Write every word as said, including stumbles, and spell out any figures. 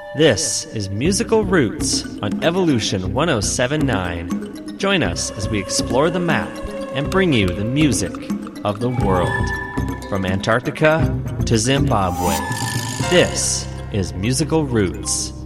This is Musical Roots on Evolution one oh seven point nine. Join us as we explore the map and bring you the music of the world. From Antarctica to Zimbabwe, this is Musical Roots.